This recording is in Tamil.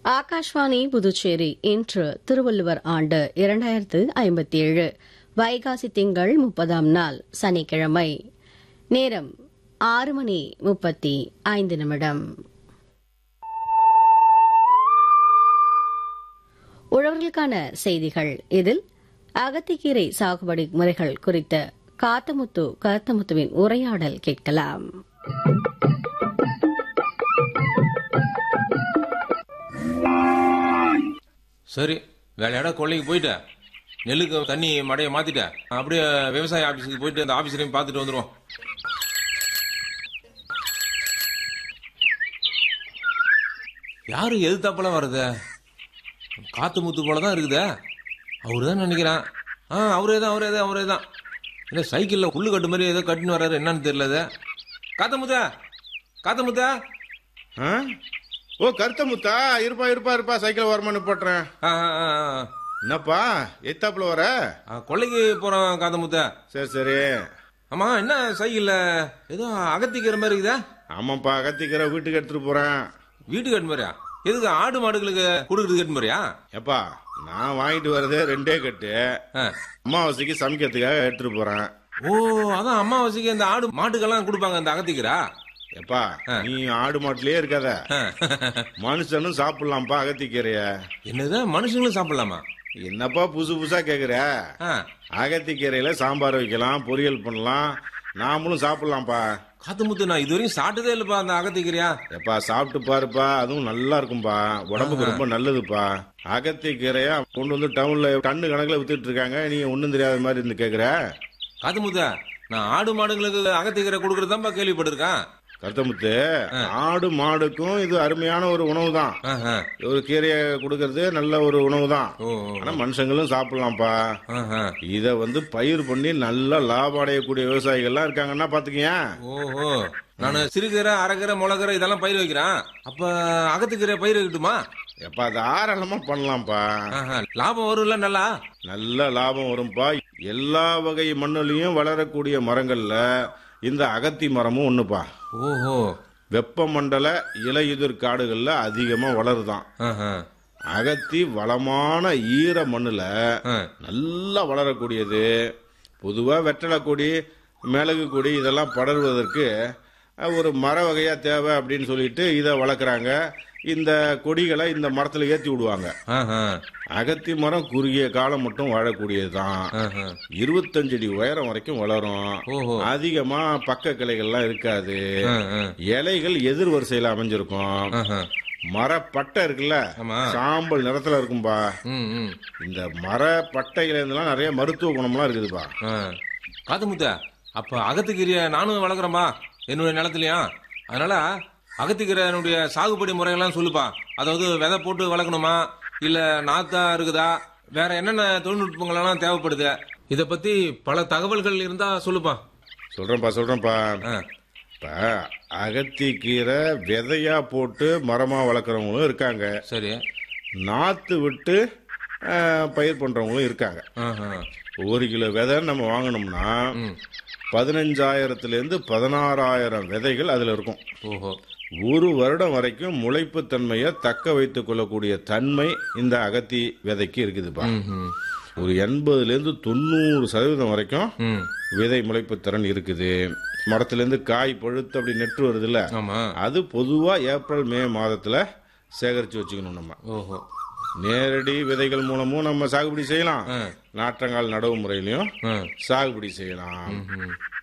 ஆகாஷ்வாணி புதுச்சேரி இன்று திருவள்ளுவர் ஆண்டு 2057 வைகாசி திங்கள் 30ஆம் நாள் சனிக்கிழமை. நேரம் 6:35. உழவர்களுக்கான செய்திகள். இதில் அகத்திக்கீரை சாகுபடி முறைகள் குறித்த கருத்தமுத்துவின் உரையாடல் கேட்கலாம். சரி, வேலையாட கொள்ளைக்கு போயிட்டேன். நெல்லுக்கு தண்ணி மடையை மாத்திட்டேன். அப்படியே விவசாய ஆபீஸுக்கு போயிட்டு அந்த ஆபீஸரையும் பார்த்துட்டு வந்துடுவோம். யாரு எதிர்த்தாப்பெல்லாம் வருது? காத்து முத்து போலதான் இருக்குதே. அவரு தான் நினைக்கிறேன். அவரே தான். இல்ல சைக்கிள்ல புல்லு கட்டு மாதிரி ஏதோ கட்டின்னு வர்றாரு, என்னன்னு தெரியல. காத்தமுத்தா. ஓ கருத்தமுத்தா, இருப்பா சைக்கிள் வரமானு போட்டுறேன். என்னப்பா எத்தாப்புல வர? கொள்ளைக்கு போறோம் காத்தமுத்தா. சரி. ஆமா, என்ன சைக்கிள்ல ஏதோ அகத்திக்கிற மாதிரி இருக்குதா? ஆமாப்பா, அகத்திக்கிற வீட்டுக்கு எடுத்துட்டு போறேன். வீட்டுக்கு கட்டு மாதிரியா? எதுக்கு, ஆடு மாடுகளுக்கு கொடுக்கறது கட்டு மாதிரியா? எப்பா, நான் வாங்கிட்டு வர்றது 2 கட்டு. அமாவாசைக்கு சமைக்கிறதுக்காக எடுத்துட்டு போறேன். ஓ, அதான் அமாவாசைக்கு அந்த ஆடு மாட்டுக்கெல்லாம் கொடுப்பாங்க அந்த அகத்திக்கிறா. எப்பா, நீ ஆடு மாட்டுலயே இருக்காத, மனுஷனும் சாப்பிடலாம்ப்பா அகத்திக்கீரைய. என்னது, மனுஷங்களும் சாப்பிடலாமா? என்னப்பா புதுசா கேக்குற? அகத்திக்கீரையில சாம்பார் வைக்கலாம், பொரியல் பண்ணலாம், நாமளும் சாப்பிடலாம்ப்பா. காத்துமுத்து, நான் இதுவரையும் சாப்பிட்டதே இல்லப்பா அந்த அகத்திக்கீரையா. எப்பா சாப்பிட்டு பாருப்பா, அதுவும் நல்லா இருக்கும்பா, உடம்புக்கு ரொம்ப நல்லதுப்பா. அகத்திக்கீரையா கொண்டு வந்து டவுன்ல டன்னு கணக்குல வித்துட்டு இருக்காங்க, நீங்க ஒண்ணும் தெரியாத மாதிரி இருந்து கேக்குற. காத்துமுத்து, நான் ஆடு மாடுங்களுக்கு அகத்திக்கீரை கொடுக்கறதாப்பா கேள்விப்பட்டிருக்கேன். கருத்தமுத்து, ஆடு மாடுக்கும் இது அருமையான ஒரு உணவு தான். ஒரு கீரையை கொடுக்கறது நல்ல ஒரு உணவு தான். ஆனா மனுஷங்களும் சாப்பிடலாம்ப்பா. இத வந்து பயிர் பண்ணி நல்ல லாபம் அடையக்கூடிய விவசாயிகள்லாம் இருக்காங்கன்னா பாத்துக்கீங்க. ஓஹோ, நான் சிறுகீரை, அரைக்கீரை, முளகீரை இதெல்லாம் பயிர் வைக்கிறேன். அப்ப அகத்திக்கீரை பயிர் வைக்கட்டுமா? எப்பா, தாராளமா பண்ணலாம்ப்பா. லாபம் வரும்ல? நல்ல லாபம் வரும்பா. எல்லா வகை மண்ணுலயும் வளரக்கூடிய மரங்கள்ல இந்த அகத்தி மரமும் ஒண்ணுப்பா. ஓஹோ, வெப்பமண்டல இலையுதிர் காடுகள்ல அதிகமா வளருதான். அகத்தி வளமான ஈர மண்ணுல நல்லா வளரக்கூடியது. பொதுவா வெற்றலை கொடி, மிளகு கொடி இதெல்லாம் படர்வதற்கு ஒரு மர வகையா தேவை அப்படின்னு சொல்லிட்டு இதை வளர்க்குறாங்க. இந்த கொடிகளை இந்த மரத்துல ஏத்தி விடுவாங்க. அகத்தி மரம் குறுகிய காலம் மட்டும் வாழக்கூடியதுதான். 25 அடி உயரம் வரைக்கும் வளரும். அதிகமா பக்க கிளைகள்லாம் இருக்காது. இலைகள் எதிர் வரிசையில அமைஞ்சிருக்கும். மரப்பட்டை இருக்குல்ல, சாம்பல் நிறத்துல இருக்கும்பா. இந்த மரப்பட்டையில இருந்தெல்லாம் நிறைய மருத்துவ குணம்லாம் இருக்குதுப்பா. காத்துமுத்த, அப்ப அகத்திக்கீரைய நானும் வளர்க்குறேன்பா என்னுடைய நிலத்திலயா. அதனால அகத்திக்கீரையினுடைய சாகுபடி முறைகள்லாம் சொல்லுப்பா. அதாவது விதை போட்டு வளர்க்கணுமா, இல்ல நாத்தா இருக்குதா, வேற என்னென்ன தொழில்நுட்பங்கள் எல்லாம் தேவைப்படுது, இத பத்தி பல தகவல்கள் இருந்தா சொல்லுப்பா. சொல்றேன்ப்பா. இப்ப அகத்திக்கீரை விதையா போட்டு மரமா வளர்க்குறவங்களும் இருக்காங்க. சரி. நாத்து விட்டு பயிர் பண்றவங்களும் இருக்காங்க. 1 கிலோ விதை நம்ம வாங்கணும்னா 15,000 16,000 விதைகள் அதுல இருக்கும். ஓஹோ, 1 வருடம் வரைக்கும் முளைப்பு தன்மையை தக்க வைத்துக் கொள்ளக்கூடிய தன்மை இந்த அகத்தி விதைக்கு இருக்குதுப்பா. ஒரு 80-90% வரைக்கும் விதை முளைப்பு திறன் இருக்குது. மரத்துல இருந்து காய் பழுத்து அப்படி நெற்று வருது இல்ல, அது பொதுவா ஏப்ரல் மே மாதத்துல சேகரிச்சு வச்சுக்கணும் நம்ம. ஓஹோ, நேரடி விதைகள் மூலமும் நம்ம சாகுபடி செய்யலாம், நாற்றங்கால் நடவு முறையிலையும் சாகுபடி செய்யலாம்.